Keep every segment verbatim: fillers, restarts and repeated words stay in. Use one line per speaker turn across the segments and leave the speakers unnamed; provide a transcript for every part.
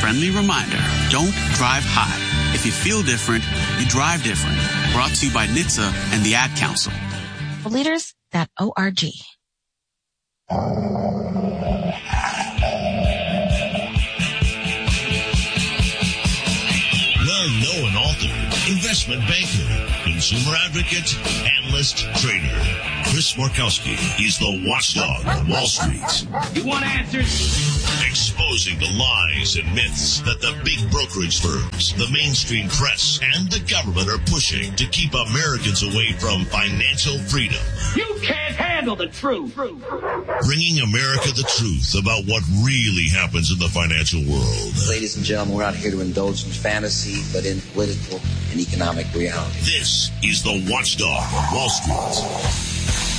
friendly reminder, don't drive high. If you feel different, you drive different. Brought to you by N H T S A and the Ad Council.
Leaders dot org.
Well-known author, investment banker, consumer advocate, analyst, trader. Chris Markowski is the watchdog on Wall Street.
You want answers?
Exposing the lies and myths that the big brokerage firms, the mainstream press, and the government are pushing to keep Americans away from financial freedom.
You can't handle the truth.
Bringing America the truth about what really happens in the financial world.
Ladies and gentlemen, we're not here to indulge in fantasy, but in political and economic reality.
This is the Watchdog on Wall Street.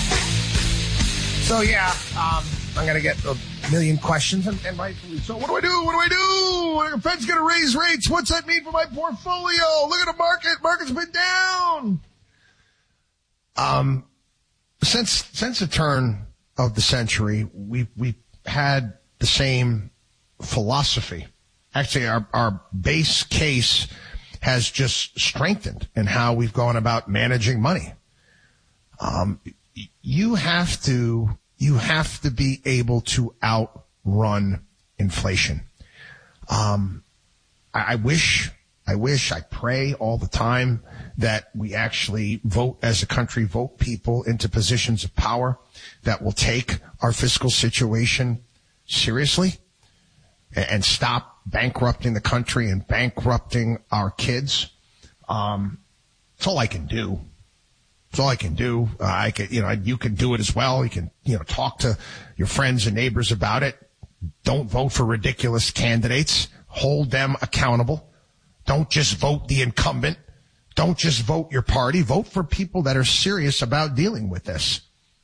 So, yeah, um, I'm going to get a million questions, and, and rightfully so. What do I do? What do I do? The Fed's going to raise rates. What's that mean for my portfolio? Look at the market. Market's been down. Um, since since the turn of the century, we we had the same philosophy. Actually, our, our base case has just strengthened in how we've gone about managing money. Um, you have to, you have to be able to outrun inflation. Um, I, I wish, I wish, I pray all the time that we actually vote as a country, vote people into positions of power that will take our fiscal situation seriously and, and stop bankrupting the country and bankrupting our kids. Um, it's all I can do. It's all I can do. Uh, I can, you know, you can do it as well. You can, you know, talk to your friends and neighbors about it. Don't vote for ridiculous candidates. Hold them accountable. Don't just vote the incumbent. Don't just vote your party. Vote for people that are serious about dealing with this.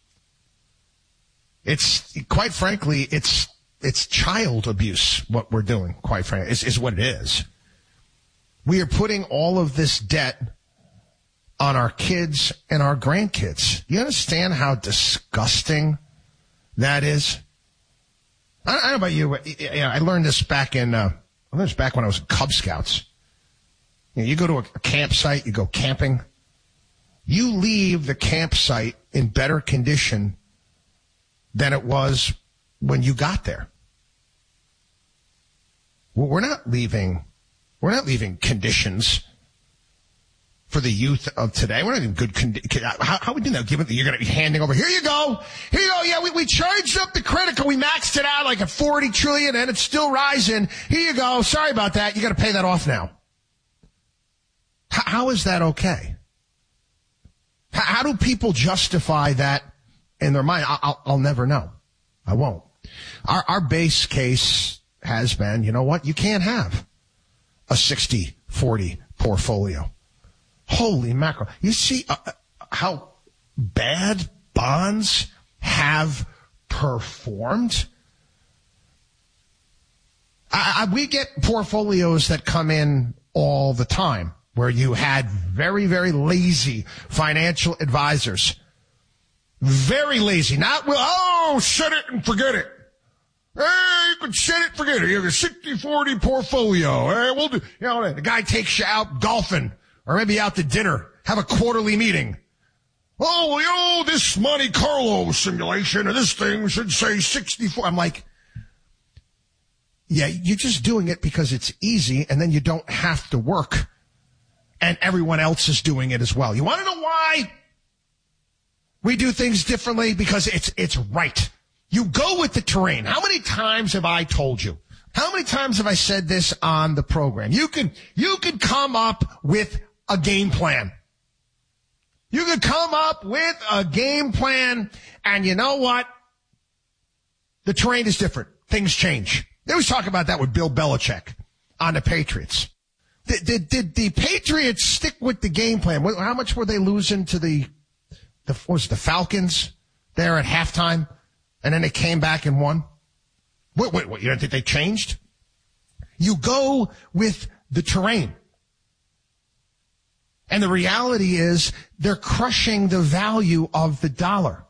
It's, quite frankly, it's, it's child abuse, what we're doing, quite frankly, is, is what it is. We are putting all of this debt on our kids and our grandkids. You understand how disgusting that is? I, I don't know about you. I learned this back in, uh, I learned this back when I was in Cub Scouts. You know, you go to a, a campsite, you go camping. You leave the campsite in better condition than it was when you got there. Well, we're not leaving, we're not leaving conditions for the youth of today. We're not in good condition. How, how are we doing that? Given that you're going to be handing over, here you go, here you go. Yeah, we, we charged up the credit card. We maxed it out like at forty trillion and it's still rising. Here you go. Sorry about that. You got to pay that off now. How, how is that okay? How, how do people justify that in their mind? I, I'll, I'll never know. I won't. Our, our base case has been, you know what? You can't have a sixty forty portfolio. Holy mackerel. You see uh, how bad bonds have performed? I, I, we get portfolios that come in all the time where you had very, very lazy financial advisors. Very lazy. Not, well, oh, set it and forget it. Hey, you can set it, forget it. You have a sixty forty portfolio. Hey, we'll do, you know, the guy takes you out golfing. Or maybe out to dinner, have a quarterly meeting. Oh, well, you know, this Monte Carlo simulation or this thing should say sixty-four. I'm like, yeah, you're just doing it because it's easy and then you don't have to work. And everyone else is doing it as well. You want to know why we do things differently? Because it's, it's right. You go with the terrain. How many times have I told you? How many times have I said this on the program? You can, you can come up with a game plan. You could come up with a game plan, and you know what? The terrain is different. Things change. They always talk about that with Bill Belichick on the Patriots. Did, did, did the Patriots stick with the game plan? How much were they losing to the, the, what was it, the Falcons there at halftime? And then they came back and won? Wait, wait, wait, you don't think they changed? You go with the terrain. And the reality is they're crushing the value of the dollar.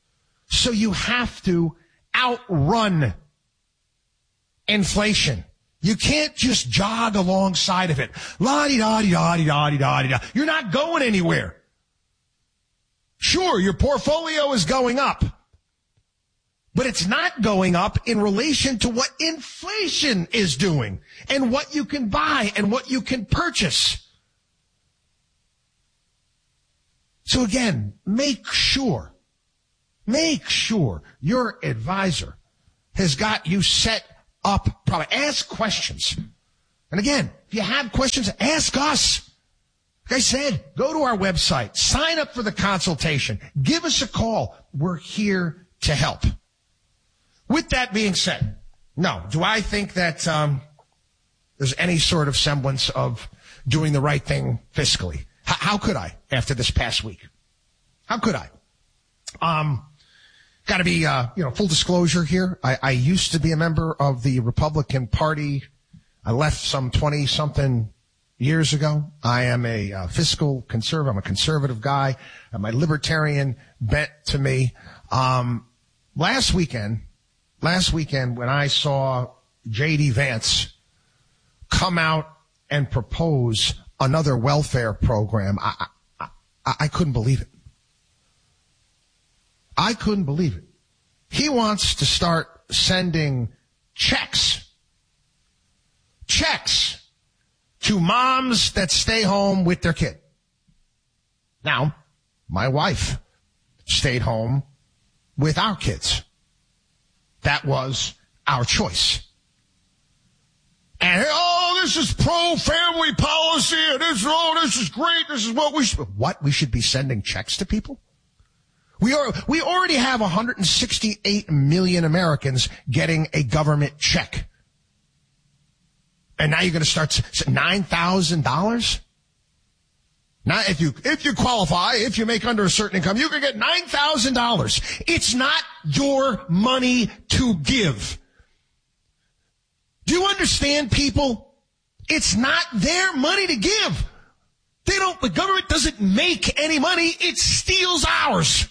So you have to outrun inflation. You can't just jog alongside of it. La-di-da-di-da-di-da-di-da-di-da. You're not going anywhere. Sure, your portfolio is going up, but it's not going up in relation to what inflation is doing and what you can buy and what you can purchase. So again, make sure, make sure your advisor has got you set up properly. Ask questions. And again, if you have questions, ask us. Like I said, go to our website, sign up for the consultation, give us a call. We're here to help. With that being said, no, do I think that um, there's any sort of semblance of doing the right thing fiscally? H- how could I after this past week? How could I? Um, got to be, uh, you know, full disclosure here. I, I used to be a member of the Republican Party. I left some twenty-something years ago. I am a uh, fiscal conservative. I'm a conservative guy. I have my libertarian bent to me. Um, last weekend, last weekend when I saw J D Vance come out and propose another welfare program, I, I, I, I couldn't believe it. I couldn't believe it. He wants to start sending checks, checks to moms that stay home with their kid. Now, my wife stayed home with our kids. That was our choice. And, oh, this is pro-family policy, and this, oh, this is great, this is what we should, what, we should be sending checks to people? We are, we already have one hundred sixty-eight million Americans getting a government check. And now you're going to start nine thousand dollars? Now, if you, if you qualify, if you make under a certain income, you can get nine thousand dollars. It's not your money to give. Do you understand, people? It's not their money to give. They don't, the government doesn't make any money. It steals ours.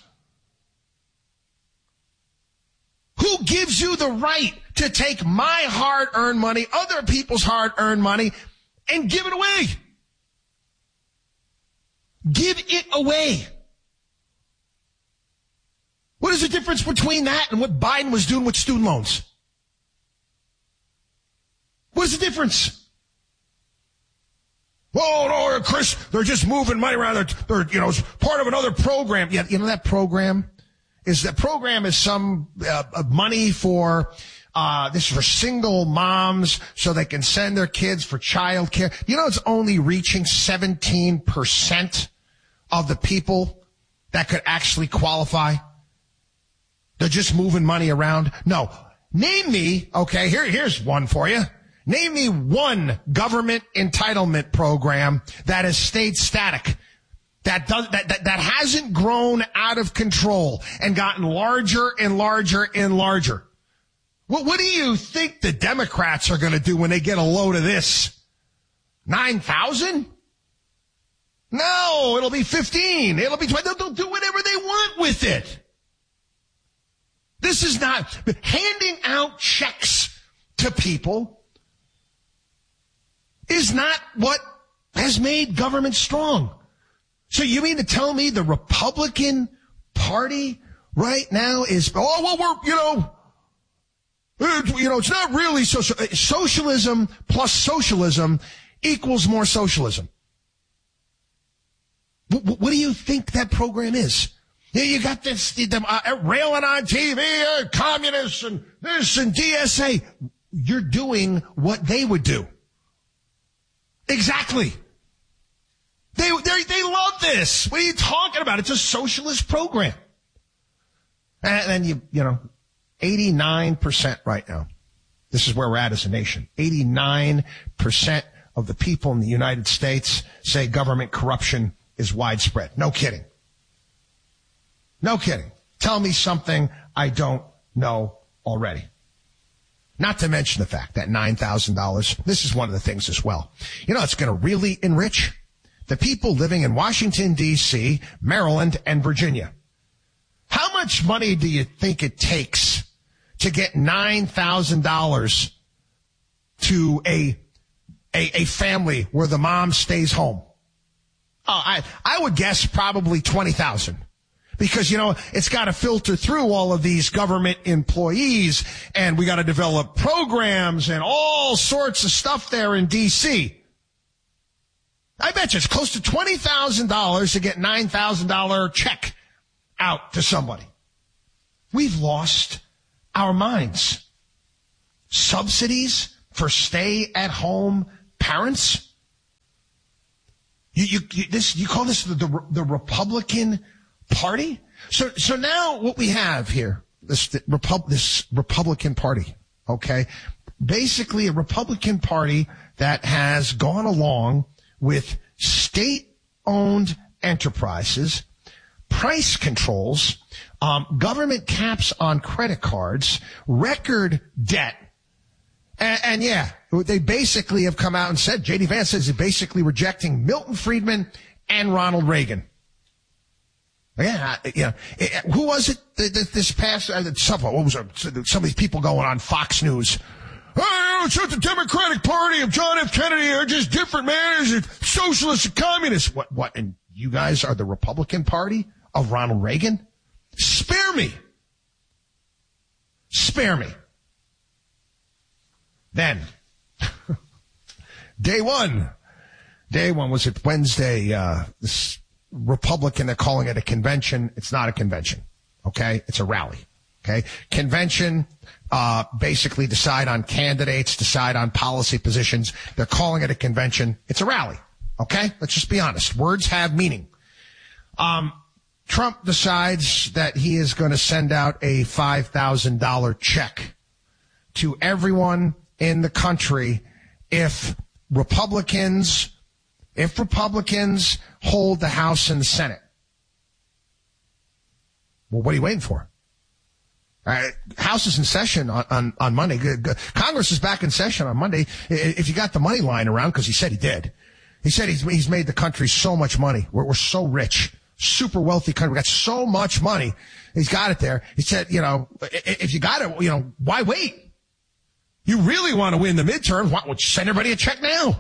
Who gives you the right to take my hard-earned money, other people's hard-earned money, and give it away? Give it away. What is the difference between that and what Biden was doing with student loans? What is the difference? Oh, no, Chris, they're just moving money around. They're, they're, you know, it's part of another program. Yeah, you know that program? Is that program is some uh, money for, uh, this is for single moms so they can send their kids for child care. You know, it's only reaching seventeen percent of the people that could actually qualify. They're just moving money around. No. Name me, okay, here, here's one for you. Name me one government entitlement program that has stayed static. That does, that, that, that hasn't grown out of control and gotten larger and larger and larger. What, what do you think the Democrats are going to do when they get a load of this? nine thousand? No, it'll be fifteen. It'll be twenty. They'll, they'll do whatever they want with it. This is not handing out checks to people is not what has made government strong. So you mean to tell me the Republican Party right now is, oh, well, we're, you know, uh, you know, it's not really social. Socialism plus socialism equals more socialism. What, what do you think that program is? You got this, them uh, railing on T V, uh, communists and this and D S A. You're doing what they would do. Exactly. They, they, they love this. What are you talking about? It's a socialist program. And then you, you know, eighty-nine percent right now. This is where we're at as a nation. eighty-nine percent of the people in the United States say government corruption is widespread. No kidding. No kidding. Tell me something I don't know already. Not to mention the fact that nine thousand dollars, this is one of the things as well. You know, it's going to really enrich the people living in Washington, D C, Maryland, and Virginia. How much money do you think it takes to get nine thousand dollars to a, a, a family where the mom stays home? Oh, I, I would guess probably twenty thousand. Because, you know, it's got to filter through all of these government employees, and we got to develop programs and all sorts of stuff there in D C. I bet you it's close to twenty thousand dollars to get nine thousand dollars check out to somebody. We've lost our minds. Subsidies for stay-at-home parents? You, you, you, this, you call this the, the, the Republican Party? So, so now what we have here, this, the Repub, this Republican Party, okay? Basically a Republican Party that has gone along with state-owned enterprises, price controls, um, government caps on credit cards, record debt, and, and yeah, they basically have come out and said, J D Vance says they're basically rejecting Milton Friedman and Ronald Reagan. Yeah, yeah. Who was it this past, uh, some, what was it, some of these people going on Fox News? Oh, it's not the Democratic Party of John F. Kennedy. They're just different, man. It's socialists and communists. What, what, and you guys are the Republican Party of Ronald Reagan? Spare me. Spare me. Then, day one. Day one, was it Wednesday? Uh, this Republican, they're calling it a convention. It's not a convention. Okay? It's a rally. Okay? Convention, uh, basically decide on candidates, decide on policy positions. They're calling it a convention. It's a rally. Okay? Let's just be honest. Words have meaning. Um, Trump decides that he is going to send out a five thousand dollars check to everyone in the country if Republicans, if Republicans hold the House and the Senate. Well, what are you waiting for? All right, House is in session on, on, on Monday. Congress is back in session on Monday. If you got the money lying around, because he said he did. He said he's, he's made the country so much money. We're, we're so rich, super wealthy country. We got so much money. He's got it there. He said, you know, if you got it, you know, why wait? You really want to win the midterms, why don't you send everybody a check now?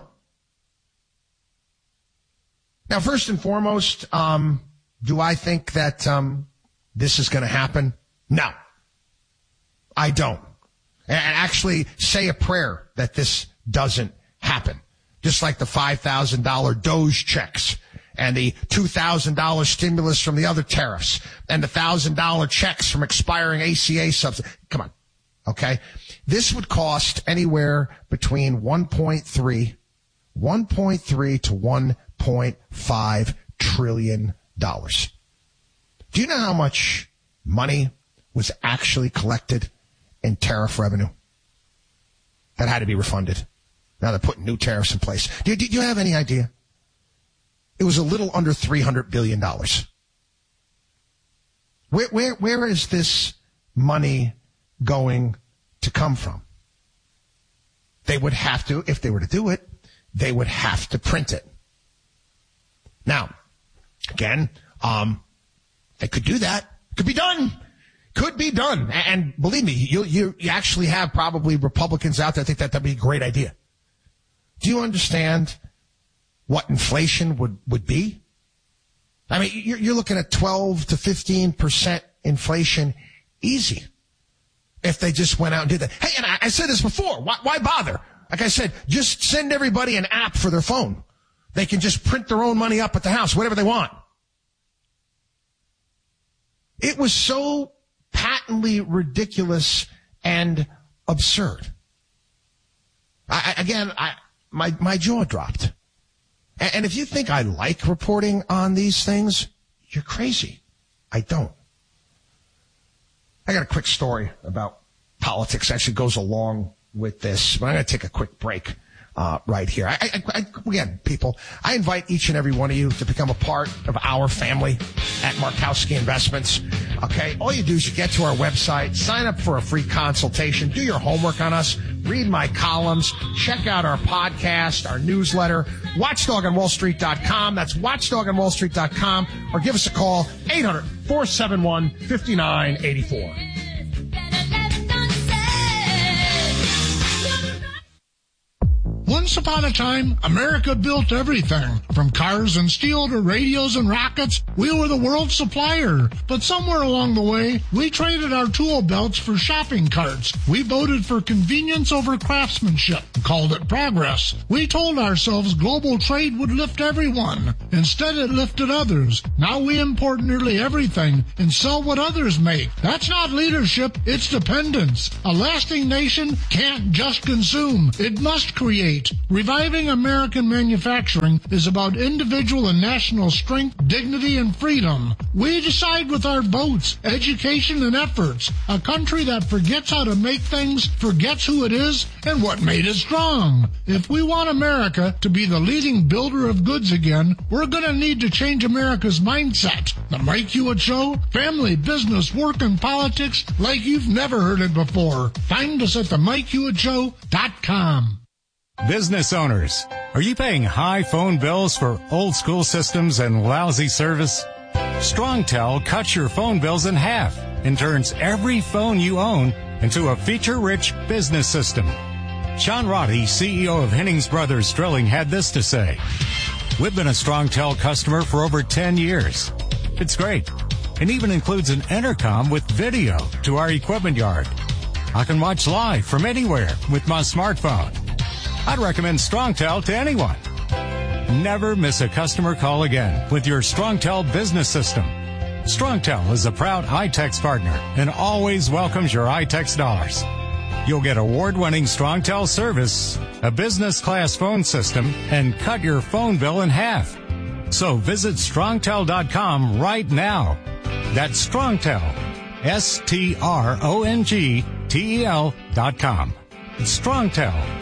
Now, first and foremost, um, do I think that um, this is going to happen? No, I don't. And actually say a prayer that this doesn't happen. Just like the five thousand dollars Doge checks and the two thousand dollars stimulus from the other tariffs and the one thousand dollars checks from expiring A C A subsidies. Come on. Okay? This would cost anywhere between one point three, one point three to one point five trillion dollars. Do you know how much money was actually collected in tariff revenue that had to be refunded? Now they're putting new tariffs in place. Do you, do you have any idea? It was a little under three hundred billion dollars. Where, where, where is this money going to come from? They would have to, if they were to do it, they would have to print it. Now, again, um, they could do that. Could be done. Could be done. And believe me, you, you, you actually have probably Republicans out there think that that'd be a great idea. Do you understand what inflation would, would be? I mean, you're, you're looking at twelve to fifteen percent inflation easy if they just went out and did that. Hey, and I, I said this before. Why, why bother? Like I said, just send everybody an app for their phone. They can just print their own money up at the house, whatever they want. It was so patently ridiculous and absurd. I, I, again, I, my, my jaw dropped. And, and if you think I like reporting on these things, you're crazy. I don't. I got a quick story about politics. Actually goes along with this, but I'm going to take a quick break uh, right here. I, I, I, again, people, I invite each and every one of you to become a part of our family at Markowski Investments. Okay, all you do is you get to our website, sign up for a free consultation, do your homework on us, read my columns, check out our podcast, our newsletter, watchdog on wall street dot com. That's watchdog on wall street dot com, or give us a call, eight hundred, four seven one, five nine eight four.
Once upon a time, America built everything. From cars and steel to radios and rockets, we were the world's supplier. But somewhere along the way, we traded our tool belts for shopping carts. We voted for convenience over craftsmanship, called it progress. We told ourselves global trade would lift everyone. Instead, it lifted others. Now we import nearly everything and sell what others make. That's not leadership, it's dependence. A lasting nation can't just consume, it must create. Reviving American manufacturing is about individual and national strength, dignity, and freedom. We decide with our votes, education, and efforts. A country that forgets how to make things forgets who it is and what made it strong. If we want America to be the leading builder of goods again, we're going to need to change America's mindset. The Mike Hewitt Show, family, business, work, and politics like you've never heard it before. Find us at the mike hewitt show dot com.
Business owners, are you paying high phone bills for old school systems and lousy service? StrongTel cuts your phone bills in half and turns every phone you own into a feature-rich business system. Sean Roddy, C E O of Hennings Brothers Drilling, had this to say. We've been a StrongTel customer for over ten years. It's great. It even includes an intercom with video to our equipment yard. I can watch live from anywhere with my smartphone. I'd recommend StrongTel to anyone. Never miss a customer call again with your StrongTel business system. StrongTel is a proud iTex partner and always welcomes your iTex dollars. You'll get award-winning StrongTel service, a business-class phone system, and cut your phone bill in half. So visit strongtel dot com right now. That's StrongTel, S T R O N G T E L dot com. It's StrongTel.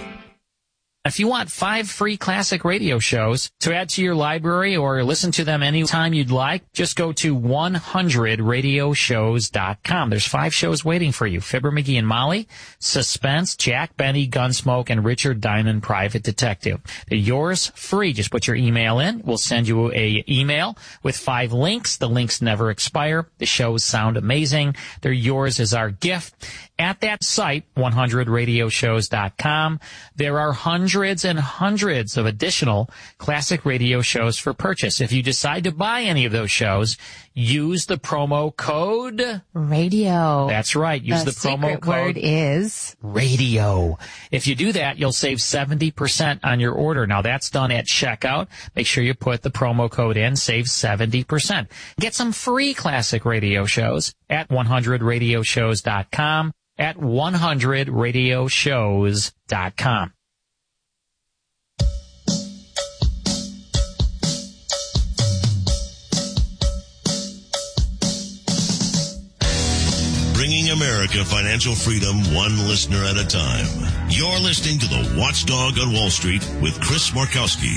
If you want five free classic radio shows to add to your library or listen to them anytime you'd like, just go to one hundred radio shows dot com. There's five shows waiting for you. Fibber, McGee and Molly, Suspense, Jack Benny, Gunsmoke, and Richard Diamond, Private Detective. They're yours free. Just put your email in. We'll send you a email with five links. The links never expire. The shows sound amazing. They're yours as our gift. At that site, one hundred radio shows dot com, there are hundreds and hundreds of additional classic radio shows for purchase. If you decide to buy any of those shows, use the promo code
radio.
That's right. Use the, the promo code.
Word is
radio. If you do that, you'll save seventy percent on your order. Now that's done at checkout. Make sure you put the promo code in, save seventy percent. Get some free classic radio shows at one hundred radio shows dot com. At one hundred radio shows dot com.
Bringing America financial freedom one listener at a time. You're listening to The Watchdog on Wall Street with Chris Markowski.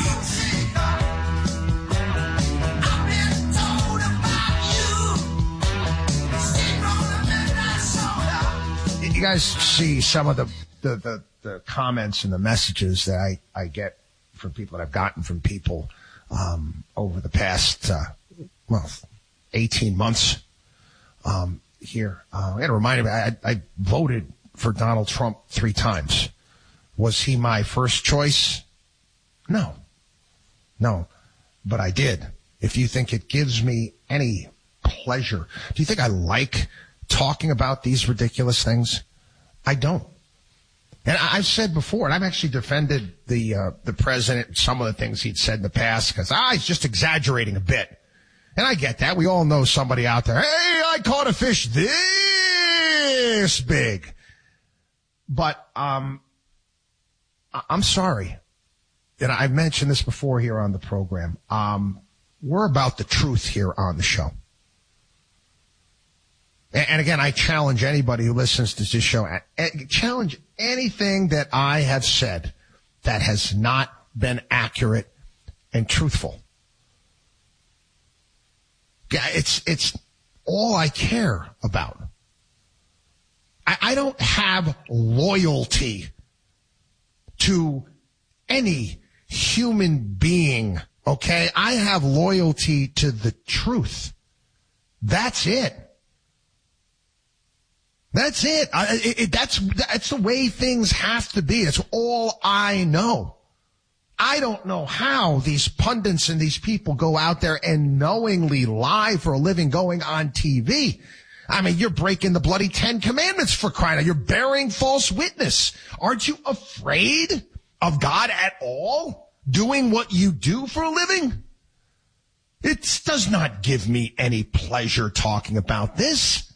You guys see some of the, the, the, the comments and the messages that I, I get from people that I've gotten from people um, over the past, uh, well, eighteen months um, here. Uh, I got to remind you, I, I voted for Donald Trump three times. Was he my first choice? No. No. But I did. If you think it gives me any pleasure, do you think I like talking about these ridiculous things? I don't. And I've said before, and I've actually defended the uh, the president, some of the things he'd said in the past, because, ah, he's just exaggerating a bit. And I get that. We all know somebody out there, hey, I caught a fish this big. But um, I'm sorry. And I've mentioned this before here on the program. Um, we're about the truth here on the show. And again, I challenge anybody who listens to this show, challenge anything that I have said that has not been accurate and truthful. It's, it's all I care about. I, I don't have loyalty to any human being, okay? I have loyalty to the truth. That's it. That's it. I, it, it. That's that's the way things have to be. That's all I know. I don't know how these pundits and these people go out there and knowingly lie for a living going on T V. I mean, you're breaking the bloody Ten Commandments, for crying out. You're bearing false witness. Aren't you afraid of God at all, doing what you do for a living? It does not give me any pleasure talking about this.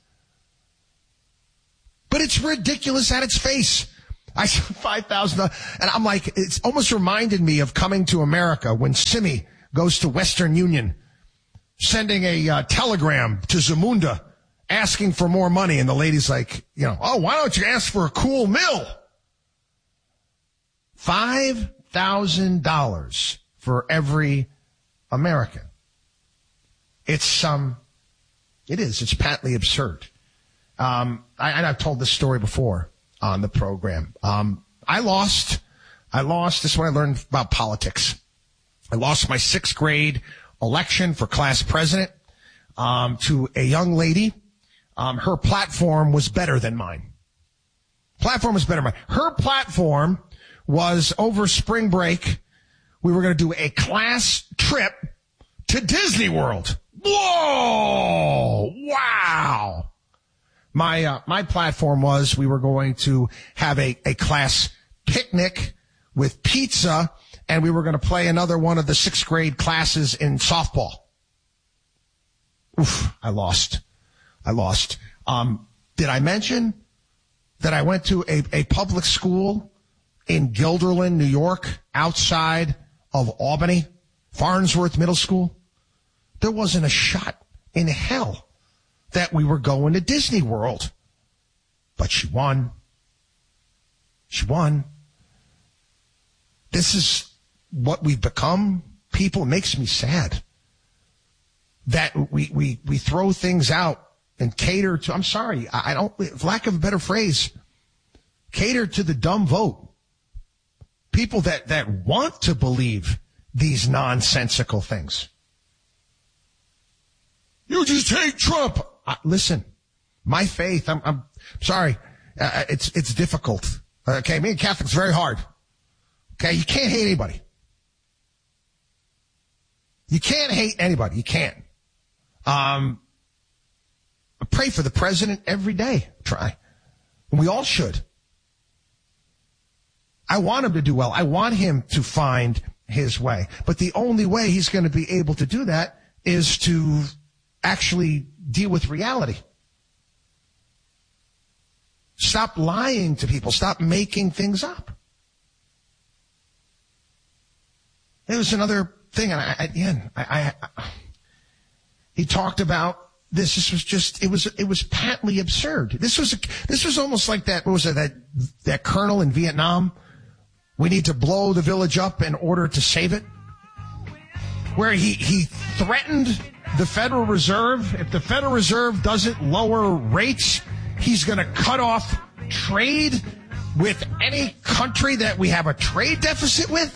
But it's ridiculous at its face. I saw five thousand dollars, and I'm like, it's almost reminded me of Coming to America when Simi goes to Western Union, sending a uh, telegram to Zamunda asking for more money, and the lady's like, you know, oh, why don't you ask for a cool mill? five thousand dollars for every American. It's, um, it is, it's patently absurd. Um, I, and I've told this story before on the program. Um, I lost, I lost, this is when I learned about politics. I lost my sixth grade election for class president, um, to a young lady. Um, her platform was better than mine. Platform was better than mine. Her platform was over spring break. We were going to do a class trip to Disney World. Whoa! Wow! My, uh, my platform was we were going to have a, a class picnic with pizza, and we were going to play another one of the sixth grade classes in softball. Oof, I lost. I lost. Um, did I mention that I went to a, a public school in Guilderland, New York, outside of Albany, Farnsworth Middle School? There wasn't a shot in hell that we were going to Disney World. But she won. She won. This is what we've become. People, it makes me sad that we, we, we throw things out and cater to, I'm sorry, I don't, for lack of a better phrase, cater to the dumb vote. People that, that want to believe these nonsensical things. You just hate Trump. Uh, listen, my faith, I'm, I'm sorry, uh, it's, it's difficult. Okay, being Catholic's very hard. Okay, you can't hate anybody. You can't hate anybody. You can't. Um, I pray for the president every day. Try. We all should. I want him to do well. I want him to find his way. But the only way he's going to be able to do that is to actually deal with reality. Stop lying to people. Stop making things up. There was another thing, and I, at the end, I, I, I, he talked about this. This was just, it was, it was patently absurd. This was, a, this was almost like that, what was it, that, that colonel in Vietnam? We need to blow the village up in order to save it. Where he, he threatened the Federal Reserve. If the Federal Reserve doesn't lower rates, he's going to cut off trade with any country that we have a trade deficit with.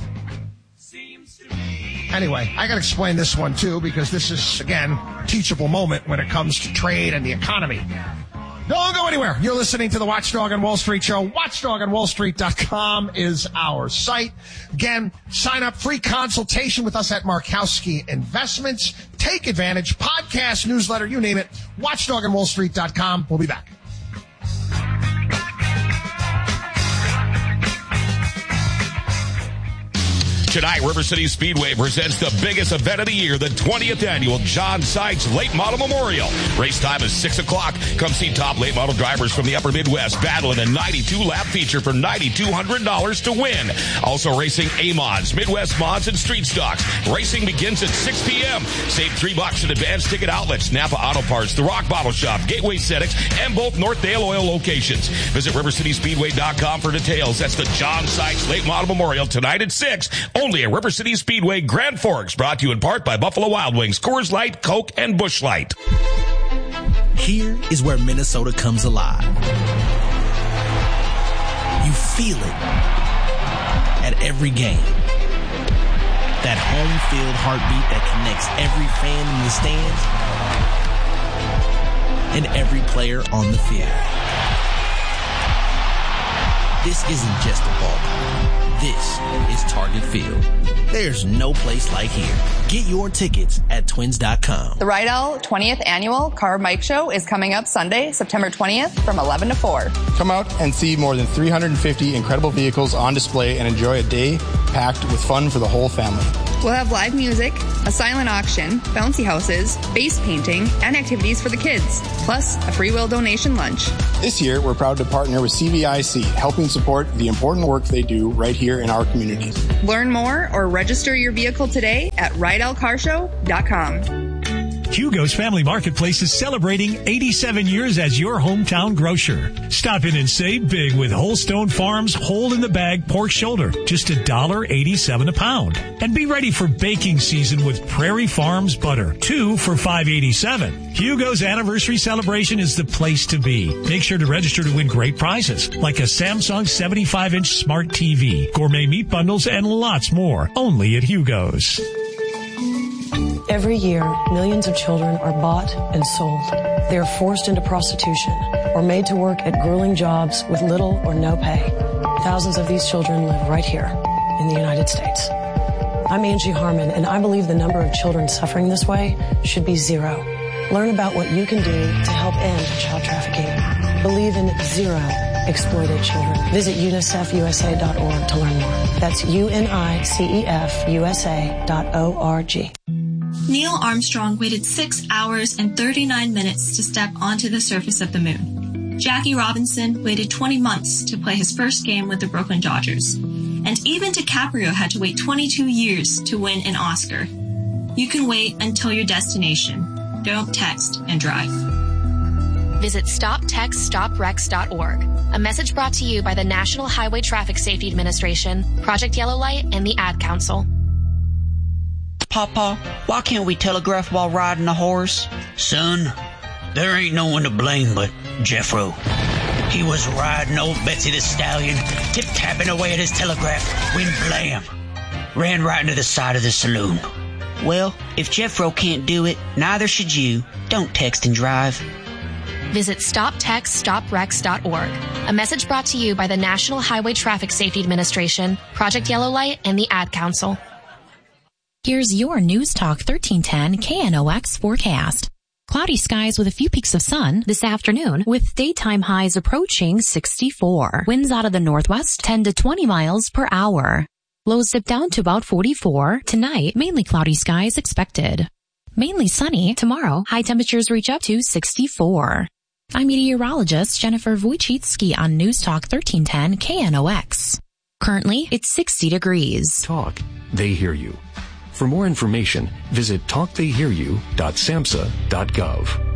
Anyway, I got to explain this one, too, because this is, again, teachable moment when it comes to trade and the economy. Don't go anywhere. You're listening to the Watchdog on Wall Street show. watchdog on wall street dot com is our site. Again, sign up, free consultation with us at Markowski Investments. Take advantage. Podcast, newsletter, you name it. watchdog on wall street dot com. We'll be back.
Tonight, River City Speedway presents the biggest event of the year, the twentieth annual John Sykes Late Model Memorial. Race time is six o'clock. Come see top late model drivers from the upper Midwest battle in a ninety-two lap feature for nine thousand two hundred dollars to win. Also racing A-Mods, Midwest Mods, and Street Stocks. Racing begins at six p.m. Save three bucks at advanced ticket outlets, Napa Auto Parts, The Rock Bottle Shop, Gateway Cetics, and both Northdale Oil locations. Visit river city speedway dot com for details. That's the John Sykes Late Model Memorial tonight at six. Only at River City Speedway, Grand Forks, brought to you in part by Buffalo Wild Wings, Coors Light, Coke, and Busch Light.
Here is where Minnesota comes alive. You feel it at every game. That home field heartbeat that connects every fan in the stands and every player on the field. This isn't just a ball game. This is Target Field. There's no place like here. Get your tickets at twins dot com.
The Rydell twentieth Annual Car Bike Show is coming up Sunday, September twentieth from eleven to four.
Come out and see more than three hundred fifty incredible vehicles on display and enjoy a day packed with fun for the whole family.
We'll have live music, a silent auction, bouncy houses, face painting, and activities for the kids, plus a free will donation lunch.
This year, we're proud to partner with C V I C, helping support the important work they do right here in our communities.
Learn more or register your vehicle today at rydell car show dot com.
Hugo's Family Marketplace is celebrating eighty-seven years as your hometown grocer. Stop in and save big with Holstone Farms whole-in-the-bag pork shoulder, just one dollar eighty-seven a pound. And be ready for baking season with Prairie Farms butter, two for five eighty-seven. Hugo's anniversary celebration is the place to be. Make sure to register to win great prizes, like a Samsung seventy-five inch smart T V, gourmet meat bundles, and lots more, only at Hugo's.
Every year, millions of children are bought and sold. They are forced into prostitution or made to work at grueling jobs with little or no pay. Thousands of these children live right here in the United States. I'm Angie Harmon, and I believe the number of children suffering this way should be zero. Learn about what you can do to help end child trafficking. Believe in zero exploited children. Visit unicef u s a dot org to learn more. That's U N I C E F U S A dot O R G.
Neil Armstrong waited six hours and thirty-nine minutes to step onto the surface of the moon. Jackie Robinson waited twenty months to play his first game with the Brooklyn Dodgers. And even DiCaprio had to wait twenty-two years to win an Oscar. You can wait until your destination. Don't text and drive.
Visit stop text stop wrecks dot org. A message brought to you by the National Highway Traffic Safety Administration, Project Yellow Light, and the Ad Council.
Papa, why can't we telegraph while riding a horse? Son, there ain't no one to blame but Jeffro. He was riding old Betsy the Stallion, tip-tapping away at his telegraph, when blam, ran right into the side of the saloon. Well, if Jeffro can't do it, neither should you. Don't text and drive.
Visit stop text stop wrecks dot org. A message brought to you by the National Highway Traffic Safety Administration, Project Yellow Light, and the Ad Council.
Here's your News Talk thirteen ten K N O X forecast. Cloudy skies with a few peaks of sun this afternoon with daytime highs approaching sixty-four. Winds out of the northwest ten to twenty miles per hour. Lows dip down to about forty-four. Tonight, mainly cloudy skies expected. Mainly sunny. Tomorrow, high temperatures reach up to sixty-four. I'm meteorologist Jennifer Wojcicki on News Talk thirteen ten K N O X. Currently, it's sixty degrees.
Talk. They hear you. For more information, visit talk they hear you dot samhsa dot gov.